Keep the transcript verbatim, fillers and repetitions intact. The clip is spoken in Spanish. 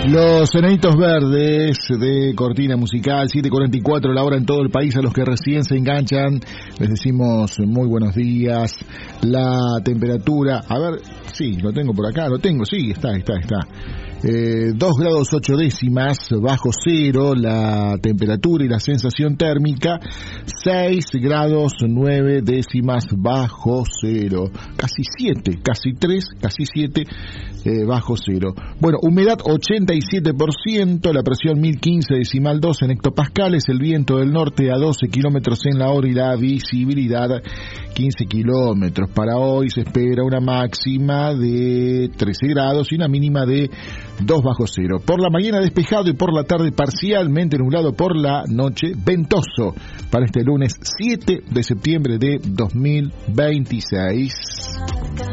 Los Enanitos Verdes de Cortina Musical, siete cuarenta y cuatro la hora en todo el país. A los que recién se enganchan les decimos muy buenos días. La temperatura, a ver, sí, lo tengo por acá, lo tengo, sí, está, está, está. Eh, dos grados ocho décimas bajo cero la temperatura y la sensación térmica, seis grados nueve décimas bajo cero, casi siete, casi tres, casi siete eh, bajo cero. Bueno, humedad ochenta y siete por ciento, la presión mil quince decimal dos en hectopascales, el viento del norte a doce kilómetros en la hora y la visibilidad quince kilómetros. Para hoy se espera una máxima de trece grados y una mínima de dos bajo cero. Por la mañana despejado y por la tarde parcialmente nublado, por la noche ventoso para este lunes siete de septiembre de dos mil veintiséis.